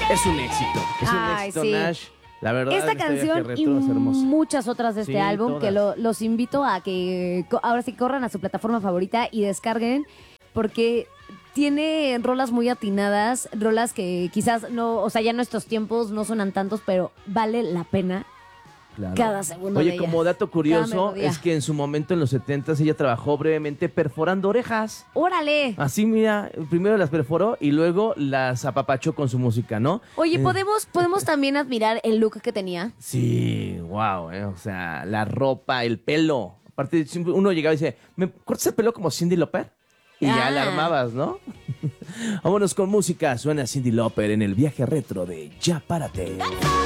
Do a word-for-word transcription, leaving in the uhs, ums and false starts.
Es un éxito. Es un Ay, éxito, sí. Nash. La verdad, Esta este canción viaje y retro es hermoso. muchas otras de este Sí, álbum todas. que lo- los invito a que co- ahora sí corran a su plataforma favorita y descarguen porque tiene rolas muy atinadas, rolas que quizás no, o sea, ya en nuestros tiempos no suenan tantos, pero vale la pena Claro. cada segundo Oye, de como ellas. dato Cada curioso, melodía. es que en su momento, en los setentas, ella trabajó brevemente perforando orejas. ¡Órale! Así, mira, primero las perforó y luego las apapachó con su música, ¿no? Oye, Eh, ¿podemos, podemos también admirar el look que tenía? Sí, wow, eh, o sea, la ropa, el pelo. Aparte, siempre uno llegaba y dice, ¿me cortas el pelo como Cyndi Lauper? Y ya la Ah. armabas, ¿no? Vámonos con música, suena Cyndi Lauper en el viaje retro de Ya Párate.